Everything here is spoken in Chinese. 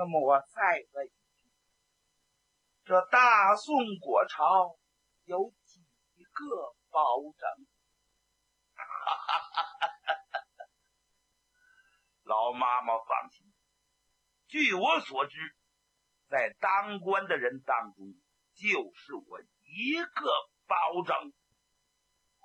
那么我再问一句，这大宋国朝有几个包拯？老妈妈放心，据我所知，在当官的人当中，就是我一个包拯。